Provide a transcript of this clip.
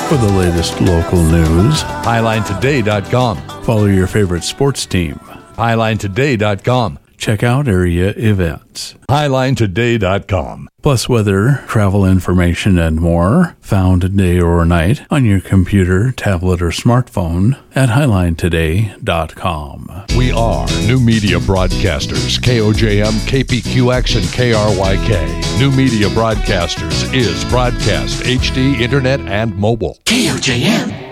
For the latest local news, HighlineToday.com. follow your favorite sports team. HighlineToday.com. Check out area events. HighlineToday.com. Plus weather, travel information, and more, found day or night on your computer, tablet, or smartphone at HighlineToday.com. We are New Media Broadcasters, KOJM, KPQX, and KRYK. New Media Broadcasters is broadcast, HD, internet, and mobile. KOJM.